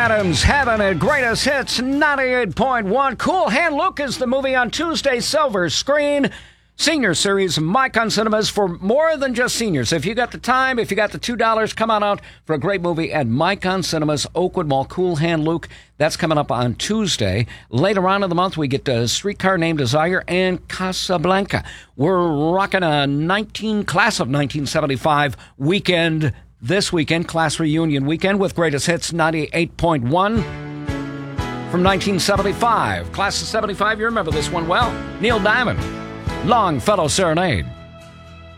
Adams, Heaven at Greatest Hits 98.1. Cool Hand Luke is the movie on Tuesday, Silver Screen. Senior series, Micon Cinemas, for more than just seniors. If you got the time, if you got the $2, come on out for a great movie at Micon Cinemas, Oakwood Mall. Cool Hand Luke, that's coming up on Tuesday. Later on in the month, we get Streetcar Named Desire and Casablanca. We're rocking a class of 1975 weekend this weekend, class reunion weekend with Greatest Hits 98.1 from 1975. Class of 75, you remember this one well. Neil Diamond, Longfellow Serenade.